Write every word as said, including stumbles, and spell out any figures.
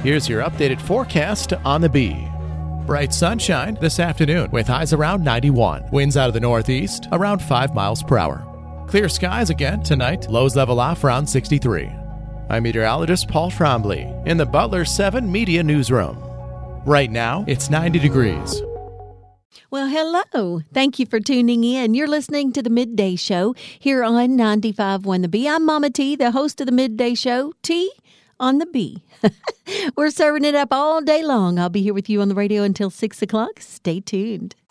Here's your updated forecast on the Bee. Bright sunshine this afternoon with highs around ninety-one. Winds out of the northeast around five miles per hour. Clear skies again tonight. Lows level off around sixty-three. I'm meteorologist Paul Trombley in the Butler seven Media Newsroom. Right now, it's ninety degrees. Well, hello. Thank you for tuning in. You're listening to the Midday Show here on ninety-five point one The Bee. I'm Mama T, the host of the Midday Show. T on the Bee. We're serving it up all day long. I'll be here with you on the radio until six o'clock. Stay tuned.